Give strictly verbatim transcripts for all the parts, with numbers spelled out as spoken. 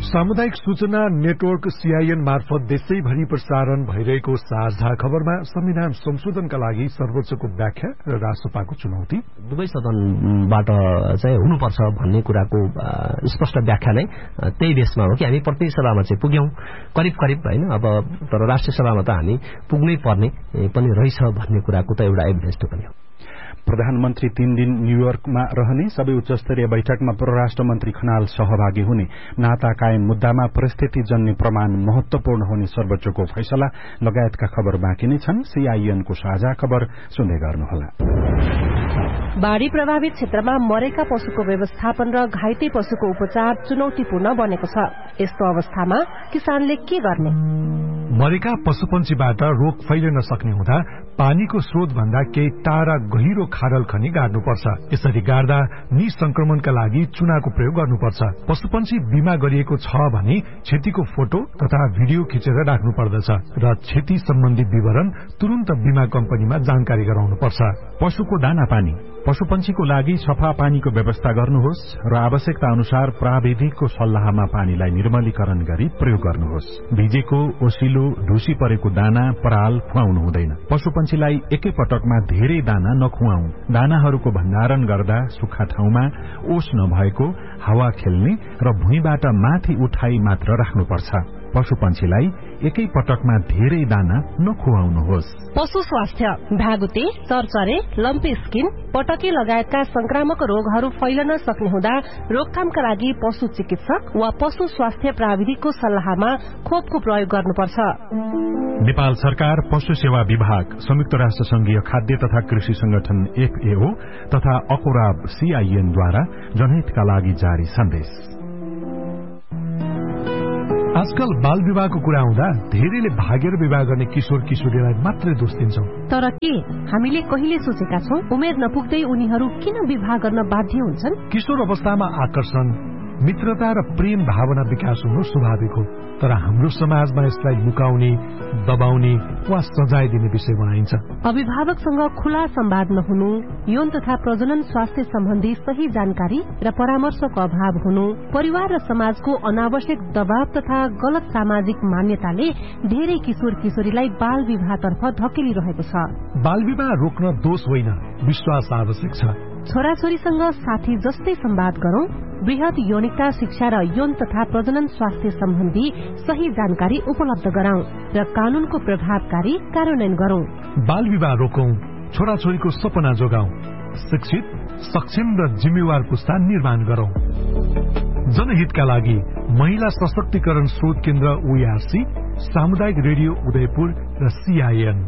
सामुदायिक सूचना network CIN मार्फत देशैभरि प्रसारण भइरहेको साझा खबरमा संविधान संशोधनका लागि सर्वोच्चको व्याख्या र राष्ट्रसभाको चुनौती, दुवै सदनबाट चाहिँ हुनुपर्छ भन्ने कुराको स्पष्ट व्याख्या नै त्यही देशमा हो कि हामी प्रतिनिधि सभामा चाहिँ पुग्यौं करिब करिब हैन। अब तर राष्ट्रिय सभामा त हामी पुग्नै पर्ने पनि रहेछ भन्ने कुराको त एउटा एभिडेन्स पनि हो। प्रधानमन्त्री तीन दिन न्यूयोर्कमा रहने, सबै उच्चस्तरीय बैठकमा परराष्ट्र मन्त्री खनाल सहभागी हुने, नाता कायम मुद्दामा परिस्थिति जन्य प्रमाण महत्वपूर्ण हुने सर्वोच्चको फैसला लगायतका खबर बाँकी नै छन्। सीआईएनको साझा खबर सुन्दै गर्नुहोला। बाढ़ी प्रभावित क्षेत्रमा मरेका पशुको व्यवस्थापन र घाइते पशुको उपचार चुनौतीपूर्ण बनेको छ। यस्तो अवस्थामा किसानले के गर्ने? मरेका पशुपन्छीबाट रोग फैलिन सक्ने हुँदा पानीको स्रोत भन्दा केही टाढा गहिरो खाडल खनी गाड्नुपर्छ। यसरी गाड्दा निसंक्रमणका लागि चुनाको प्रयोग गर्नुपर्छ। पशुपन्छी बिमा गरिएको छ भने क्षतिको फोटो तथा भिडियो खिचेर राख्नु पर्दछ र क्षति सम्बन्धी विवरण तुरन्त बिमा कम्पनीमा जानकारी गराउनुपर्छ। पशुको दाना पानी, पशुपन्छीको लागि सफा पानीको व्यवस्था गर्नुहोस् र आवश्यकता अनुसार प्राविधिकको सल्लाहमा पानीलाई निर्मलीकरण गरी प्रयोग गर्नुहोस्। भिजेको, ओसिलो, ढुसी परेको दाना पराल खुवाउनु हुँदैन। पशुपन्छीलाई एकै पटकमा धेरै दाना नखुवाऊ। दानाहरूको भण्डारण गर्दा सुक्खा ठाउँमा, ओस नभएको, हावा खेल्ने र भुइँबाट माथि उठाई मात्र राख्नुपर्छ। पशुपन्छीलाई एकै पटकमा धेरै दाना नखुवाउनुहोस्। पशु स्वास्थ्य, भ्यागुते, चरचरे, लम्पी स्किन, पटकी लगायतका संक्रामक रोगहरू फैलन सक्ने हुँदा रोकथामका लागि पशु चिकित्सक वा पशु स्वास्थ्य प्राविधिकको सल्लाहमा खोपको प्रयोग गर्नुपर्छ। नेपाल सरकार, पशु सेवा विभाग, संयुक्त राष्ट्र संघीय खाद्य तथा कृषि संगठन एफएओ तथा अकोराब सीआईएनद्वारा जनहितका लागि जारी सन्देश। आजकल बाल विवाहको कुरा आउँदा धेरैले भागेर विवाह गर्ने किशोर किशोरीलाई मात्रै दोष दिन्छौं। तर के हामीले कहिले सोचेका छौं उमेर नपुग्दै उनीहरू किन विवाह गर्न बाध्य हुन्छन्? किशोर अवस्थामा आकर्षण, मित्रता र प्रेम भावना विकास हुनु स्वाभाविक हो, तर हाम्रो समाजमा यसलाई लुकाउने, दबाउने वा सजाय दिने विषय बनाइन्छ। अभिभावकसँग खुला संवाद नहुनु, यौन तथा प्रजनन स्वास्थ्य सम्बन्धी सही जानकारी र परामर्शको अभाव हुनु, परिवार र समाजको अनावश्यक दबाव तथा गलत सामाजिक मान्यताले धेरै किशोर किशोरीलाई बाल विवाहतर्फ धकेलिरहेको छ। बाल विवाह रोक्न दोष होइन, विश्वास आवश्यक छ। छोराछोरीसँग साथी जस्तै संवाद गरौं, वृहत यौनिकता शिक्षा र यौन तथा प्रजनन स्वास्थ्य सम्बन्धी सही जानकारी उपलब्ध गराउँ र कानूनको प्रभावकारी कार्यान्वयन गरौं। बाल विवाह रोकौं, छोराछोरीको सपना जोगाउँ, शिक्षित, सक्षम र जिम्मेवार पुस्ता निर्माण गरौं। जनहितका लागि महिला सशक्तिकरण स्रोत केन्द्र ओईआरसी, सामुदायिक रेडियो उदयपुर र सीआईएन।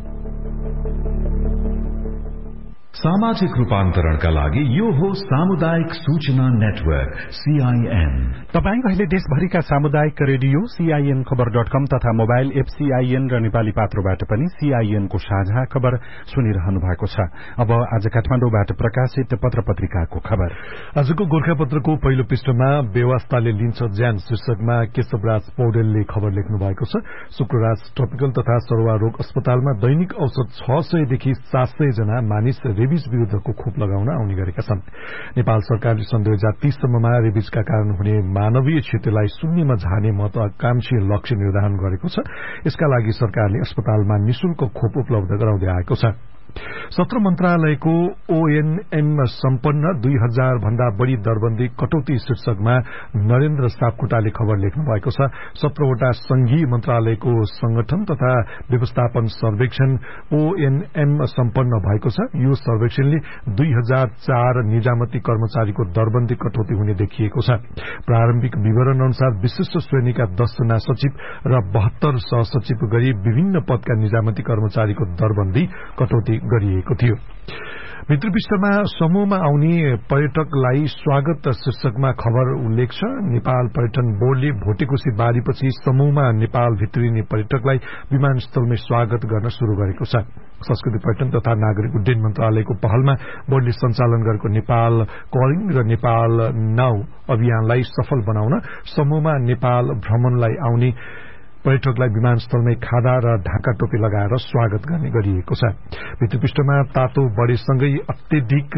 सामाजिक रूपान्तरणका लागि यो हो सामुदायिक सूचना नेटवर्क सीआईएन। तपाईं अहिले देशभरिका सामुदायिक रेडियो सीआईएन खबर डट कम तथा मोबाइल एप सीआईएन र नेपाली पात्रोबाट पनि सीआईएनको साझा खबर सुनिरहनु भएको छ। अब आज काठमाडौँबाट प्रकाशित पत्र पत्रिकाको खबर। आजको गोर्खापत्रको पहिलो पृष्ठमा व्यवस्थाले लिन्छ ज्यान शीर्षकमा केशवराज पौडेलले खबर लेख्नु भएको छ। शुक्रराज ट्रपिकल तथा सरुवा रोग अस्पतालमा दैनिक औसत छ सयदेखि सात सय जना मानिस रेबिज विरूद्धको खोप लगाउन आउने गरेका छन्। नेपाल सरकारले सन् दुई हजार तीस सम्ममा रेबिजका कारण हुने मानवीय क्षतिलाई शून्यमा झार्ने महत्वाकांक्षी लक्ष्य निर्धारण गरेको छ। यसका लागि सरकारले अस्पतालमा निशुल्क खोप उपलब्ध गराउँदै आएको छ। सत्र मन्त्रालयको ओएनएम सम्पन्न दुई हजार भन्दा बढ़ी दरबन्दी कटौती शीर्षकमा नरेन्द्र सापकोटाले खबर लेख्नु भएको छ। सत्रवटा संघीय मन्त्रालयको संगठन तथा व्यवस्थापन सर्वेक्षण ओएनएम सम्पन्न भएको छ। यो सर्वेक्षणले दुई हजार चार निजामती कर्मचारीको दरबन्दी कटौती हुने देखिएको छ। प्रारम्भिक विवरण अनुसार विशिष्ट श्रेणीका दस जना सचिव र बहत्तर सहसचिव गरी विभिन्न पदका निजामती कर्मचारीको दरबन्दी कटौती गरिएको थियो। मित्रपृष्ठमा समूहमा आउने पर्यटकलाई स्वागत शीर्षकमा खबर उल्लेख छ। नेपाल पर्यटन बोर्डले भोटेकोशी बारीपछि समूहमा नेपाल भित्रिने पर्यटकलाई विमानस्थलमै स्वागत गर्न शुरू गरेको छ। संस्कृति पर्यटन तथा नागरिक उड्डयन मन्त्रालयको पहलमा बोर्डले सञ्चालन गरेको नेपाल कलिङ र नेपाल नाउ अभियानलाई सफल बनाउन समूहमा नेपाल भ्रमणलाई आउने पर्यटकलाई विमानस्थलमै खादा र ढाका टोपी लगाएर स्वागत गर्ने गरिएको छ। भित्रपृष्ठमा तातो बढेसँगै अत्यधिक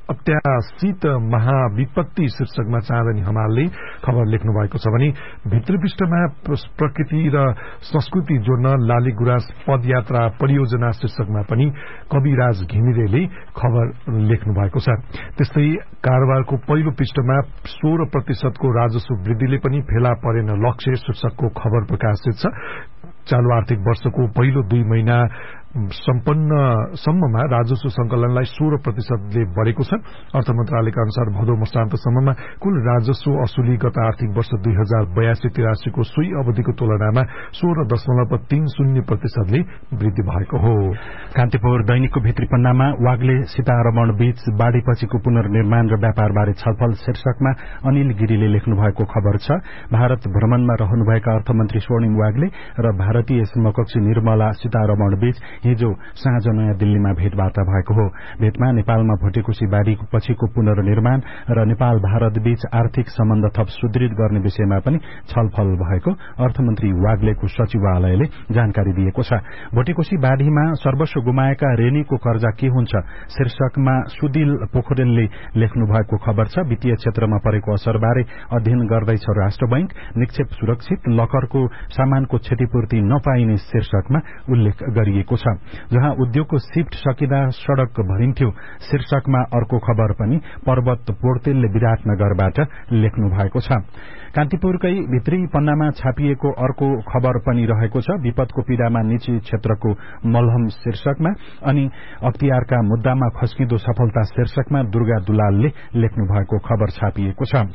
अत्याशित महाविपत्ति शीर्षकमा चाँदनी हमालले खबर लेख्नु भएको छ भने भित्री पृष्ठमा प्रकृति र संस्कृति जोड्न लाली गुराँस पदयात्रा परियोजना शीर्षकमा पनि कविराज घिमिरेले खबर लेख्नु भएको छ। त्यस्तै कारोबारको पहिलो पृष्ठमा सोह्र प्रतिशतको राजस्व वृद्धिले पनि फेला परेन लक्ष्य शीर्षकको खबर प्रकाशित छ। चालू आर्थिक वर्षको पहिलो दुई महिना सम्पन्नसम्ममा राजस्व संकलनलाई सोह्र प्रतिशतले बढ़ेको छ। अर्थ मन्त्रालयका अनुसार भदौ मसान्तसम्ममा कुल राजस्व असुली गत आर्थिक वर्ष दुई हजार बयासी तिरासीको सोही अवधिको तुलनामा सोह्र दशमलव तीन शून्य प्रतिशतले वृद्धि भएको हो। कान्तिपुर दैनिकको भित्री पन्नामा वाग्ले सीतारमण बीच बाढ़ीपछिको पुनर्निर्माण र व्यापारबारे छलफल शीर्षकमा अनिल गिरीले लेख्नु भएको खबर छ। भारत भ्रमणमा रहनुभएका अर्थमन्त्री स्वर्णिम वाग्ले र भारतीय समकक्षी निर्मला सीतारमण बीच हिजो साँझ नयाँ दिल्लीमा भेटवार्ता भएको हो। भेटमा नेपालमा भोटेकोशी बाढ़ी पछिको पुनर्निर्माण र नेपाल भारत बीच आर्थिक सम्बन्ध थप सुदृढ गर्ने विषयमा पनि छलफल भएको अर्थमन्त्री वाग्लेको सचिवालयले जानकारी दिएको छ। भोटेकोशी बाढ़ीमा सर्वस्व गुमाएका रेनीको कर्जा के हुन्छ शीर्षकमा सुदिल पोखरेलले लेख्नु भएको खबर छ। वित्तीय क्षेत्रमा परेको असरबारे अध्ययन गर्दैछ राष्ट्र बैंक। निक्षेप सुरक्षित लकरको सामानको क्षतिपूर्ति नपाइने शीर्षकमा उल्लेख गरिएको छ। जहाँ उद्योगको शिफ्ट सकिँदा सड़क भरिन्थ्यो शीर्षकमा अर्को खबर पनि पर्वत पोर्तेलले विराटनगरबाट लेख्नु भएको छ। कान्तिपुरकै भित्री पन्नामा छापिएको अर्को खबर पनि रहेको छ। विपदको पीड़ामा निजी क्षेत्रको मलहम शीर्षकमा अनि अख्तियारका मुद्दामा खस्किँदो सफलता शीर्षकमा दुर्गा दुलालले लेख्नु भएको खबर छापिएको छ।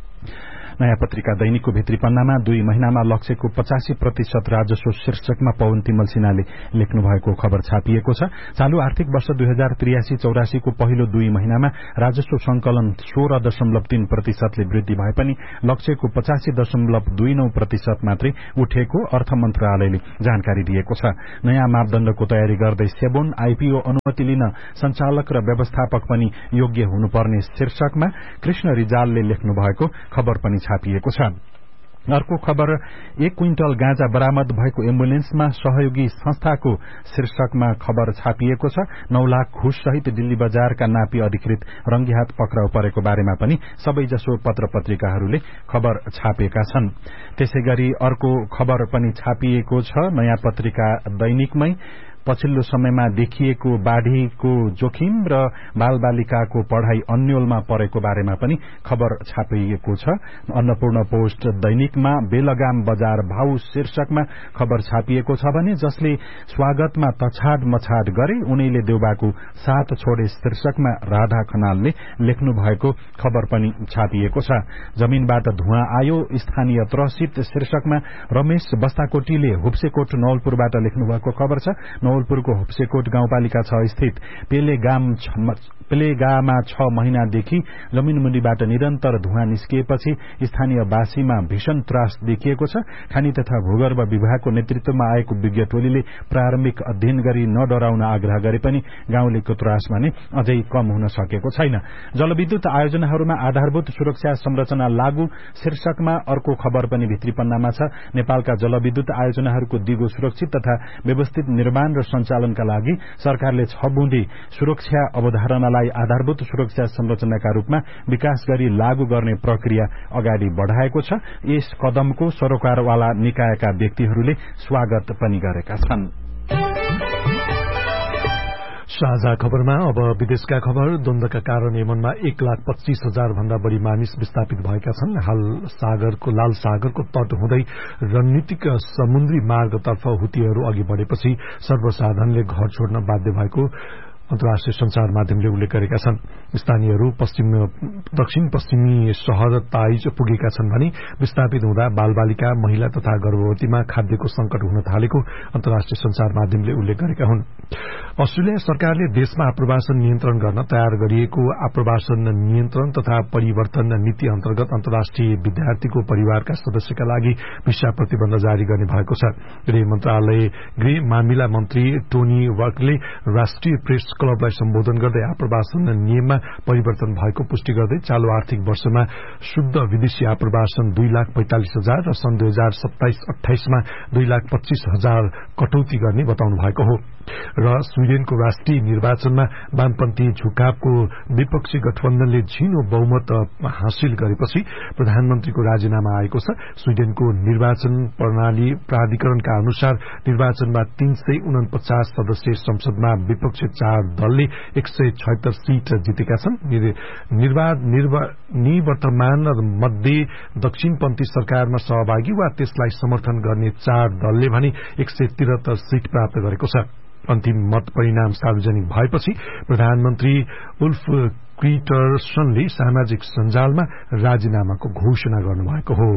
नयाँ पत्रिका दैनिकको भित्री पन्नामा दुई महिनामा लक्ष्यको पचासी प्रतिशत राजस्व शीर्षकमा पवन तिमल सिन्हाले लेख्नु भएको खबर छापिएको छ। चालू आर्थिक वर्ष दुई हजार त्रियासी चौरासीको पहिलो दुई महिनामा राजस्व संकलन सोह्र दशमलव तीन प्रतिशतले वृद्धि भए पनि लक्ष्यको पचासी दशमलव दुई नौ प्रतिशत मात्रै उठेको अर्थ मन्त्रालयले जानकारी दिएको छ। नयाँ मापदण्डको तयारी गर्दै सेबोन आईपीओ अनुमति लिन संचालक र व्यवस्थापक पनि योग्य हुनुपर्ने शीर्षकमा कृष्ण रिजालले लेख्नु भएको खबर पनि छापिएको छ। अर्को खबर एक क्विन्टल गाँजा बरामद भएको एम्बुलेन्समा सहयोगी संस्थाको शीर्षकमा खबर छापिएको छ। नौ लाख घुस सहित दिल्ली बजारका नापी अधिकृत रंगीहात पक्राउ परेको बारेमा पनि सबैजसो पत्र पत्रिकाहरूले खबर छापेका छन्। त्यसैगरी अर्को खबर पनि छापिएको छ नयाँ पत्रिका दैनिकमै। पछिल्लो समयमा देखिएको बाढ़ीको जोखिम र बालबालिकाको पढ़ाई अन्योलमा परेको बारेमा पनि खबर छापिएको छ। अन्नपूर्ण पोस्ट दैनिकमा बेलगाम बजार भाउ शीर्षकमा खबर छापिएको छ भने जसले स्वागतमा तछाड मछाड गरे उनीले देउबाको साथ छोडे शीर्षकमा राधा खनालले लेख्नु भएको खबर पनि छापिएको छ। जमीनबाट धुवाँ आयो स्थानीय त्रसित शीर्षकमा रमेश बस्ताकोटीले हुप्सेकोट नवलपुरबाट लेख्नु भएको खबर छ। नवलपुरको हुप्सेकोट गाउँपालिका छ स्थित पेलेगाम पेलेगामा छ महिनादेखि जमीनमुनिबाट निरन्तर धुवाँ निस्किएपछि स्थानीयवासीमा भीषण त्रास देखिएको छ। खानी तथा भूगर्भ विभागको नेतृत्वमा आएको विज्ञ टोलीले प्रारम्भिक अध्ययन गरी नडराउन आग्रह गरे पनि गाउँलेको त्रास भने अझै कम हुन सकेको छैन। जलविद्युत आयोजनाहरूमा आधारभूत सुरक्षा संरचना लागू शीर्षकमा अर्को खबर पनि भित्री पन्नामा छ। नेपालका जलविद्युत आयोजनाहरूको दिगो सुरक्षित तथा व्यवस्थित निर्माण र सञ्चालनका लागि सरकारले छ बुँदे सुरक्षा अवधारणालाई आधारभूत सुरक्षा संरचनाका रूपमा विकास गरी लागू गर्ने प्रक्रिया अगाडि बढ़ाएको छ। यस कदमको सरोकारवाला निकायका व्यक्तिहरूले स्वागत पनि गरेका छन्। साझा खबरमा अब विदेशका खबर। द्वन्द्वका कारण यमनमा एक लाख पच्चीस हजार भन्दा बढ़ी मानिस विस्थापित भएका छन्। हाल सागरको लाल सागरको तट हुँदै रणनीतिक समुद्री मार्गतर्फ हुतीहरू अघि बढ़ेपछि सर्वसाधारणले घर छोड्न बाध्य भएको अन्तर्राष्ट्रिय संचार माध्यमले उल्लेख गरेका छन्। स्थानीयहरू पश्चिम दक्षिण पश्चिमी शहर ताइज पुगेका छन् भने विस्थापित हुँदा बालबालिका महिला तथा गर्भवतीमा खाद्यको संकट हुन थालेको अन्तर्राष्ट्रिय संचार माध्यमले उल्लेख गरेका हुन्। अस्ट्रेलिया सरकारले देशमा आप्रवासन नियन्त्रण गर्न तयार गरिएको आप्रवासन नियन्त्रण तथा परिवर्तन नीति अन्तर्गत अन्तर्राष्ट्रिय विद्यार्थीको परिवारका सदस्यका लागि भिसा प्रतिबन्ध जारी गर्ने भएको छ। गृह मन्त्रालय गृह मामिला मन्त्री टोनी वर्कले राष्ट्रिय प्रेस क्लबलाई सम्बोधन गर्दै आप्रवासन नियममा परिवर्तन भएको पुष्टि गर्दै चालू आर्थिक वर्षमा शुद्ध विदेशी आप्रवासन दुई लाख पैंतालिस हजार र सन् दुई हजार सत्ताइस अठाइसमा दुई लाख पच्चीस हजार कटौती गर्ने बताउनु भएको हो। र स्वीडेनको राष्ट्रिय निर्वाचनमा वामपन्थी झुकावको विपक्षी गठबन्धनले झिनो बहुमत हासिल गरेपछि प्रधानमन्त्रीको राजीनामा आएको छ। स्वीडेनको निर्वाचन प्रणाली प्राधिकरणका अनुसार निर्वाचनमा तीन सय उनपचास सदस्यीय संसदमा विपक्षी चार दलले एक सय छयत्तर सीट जितेका छन्। निवर्तमान मध्ये दक्षिणपन्थी सरकारमा सहभागी वा त्यसलाई समर्थन गर्ने चार दलले भने एक सय त्रिहत्तर सीट प्राप्त गरेको छ। अन्तिम मत परिणाम सार्वजनिक भएपछि प्रधानमन्त्री उल्फ क्रिटरसनले सामाजिक सञ्जालमा राजीनामाको घोषणा गर्नुभएको हो।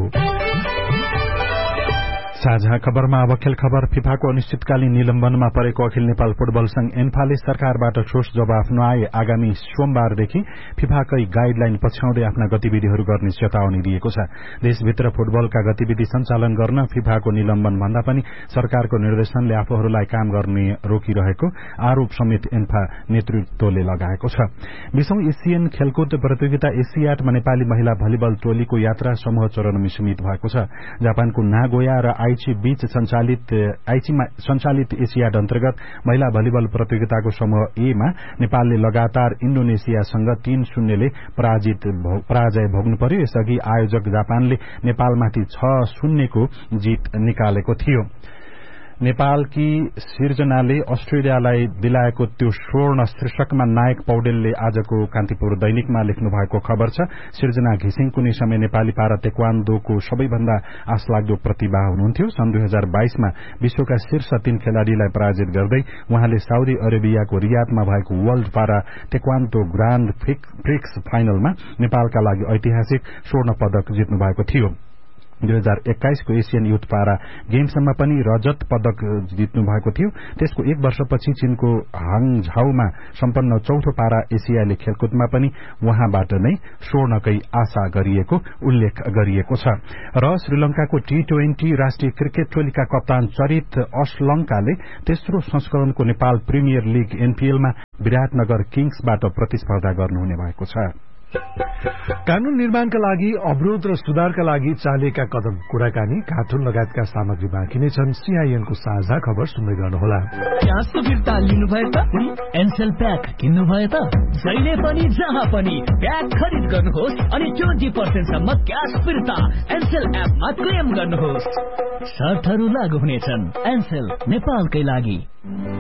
साझा खबरमा अब खेल खबर। फिफाको अनिश्चितकालीन निलम्बनमा परेको अखिल नेपाल फुटबल संघ एन्फाले सरकारबाट ठोस जवाफ नआए आगामी सोमबारदेखि फिफाकै गाइडलाइन पछ्याउँदै आफ्ना गतिविधिहरू गर्ने चेतावनी दिएको छ। देशभित्र फुटबलका गतिविधि सञ्चालन गर्न फिफाको निलम्बन भन्दा पनि सरकारको निर्देशनले आफूहरूलाई काम गर्ने रोकिरहेको आरोप समेत एन्फा नेतृत्वले लगाएको छ। बीसौं एसियन खेलकुद प्रतियोगिता एसियाडमा नेपाली महिला भलिबल टोलीको यात्रा समूह चरणमा सीमित भएको छ। जापानको नागोया र आइची बीच सञ्चालित आइचीमा सञ्चालित एसियाड अन्तर्गत महिला भलिबल प्रतियोगिताको समूह ए मा नेपालले लगातार इण्डोनेसियासँग तीन शून्यले पराजित पराजय भोग्नु पर्यो। यसअघि आयोजक जापानले नेपालमाथि छ शून्यको जित निकालेको थियो। नेपालकी सिर्जनाले अस्ट्रेलियालाई दिलाएको त्यो स्वर्ण शीर्षकमा नायक पौडेलले आजको कान्तिपुर दैनिकमा लेख्नु भएको खबर छ। सिर्जना घिसिङ कुनै समय नेपाली पारा तेक्वान्दोको सबैभन्दा आशलाग्दो प्रतिभा हुनुहुन्थ्यो। सन् दुई हजार बाइसमा विश्वका शीर्ष तीन खेलाड़ीलाई पराजित गर्दै उहाँले साउदी अरेबियाको रियादमा भएको वर्ल्ड पारा तेक्वान्दो ग्रान्ड प्रिक्स फाइनलमा नेपालका लागि ऐतिहासिक स्वर्ण पदक जित्नु भएको थियो। दुई हजार एक्काइसको एसियन युथ पारा गेम्समा पनि रजत पदक जित्नु भएको थियो। त्यसको एक वर्षपछि चीनको हाङझाउमा सम्पन्न चौथो पारा एसियाली खेलकुदमा पनि उहाँबाट नै स्वर्णकै आशा गरिएको उल्लेख गरिएको छ। र श्रीलंकाको टी ट्वेन्टी राष्ट्रिय क्रिकेट टोलीका कप्तान चरित अश्लंकाले तेस्रो संस्करणको नेपाल प्रिमियर लीग एनपीएलमा विराटनगर किङ्सबाट प्रतिस्पर्धा गर्नुहुने भएको छ। कानून निर्माणका लागि अवरोध र सुधारका लागि चालिएका कदम कुराकानी कार्टुन लगायतका सामग्री बाँकी नै छन्। सीआईएनको साझा खबर सुन्दै गर्नुहोला। ग्यासको फिर्ता लिनुभयो त एनसेल प्याक किन्नुभयो त जहिले पनि जहाँ पनि प्याक खरिद गर्नुहोस् अनि ट्वेन्टी पर्सेन्ट सम्म क्यास फिर्ता एनसेल एपमा क्लेम गर्नुहोस्। शर्तहरू लागू हुनेछन्। एनसेल नेपालकै लागि।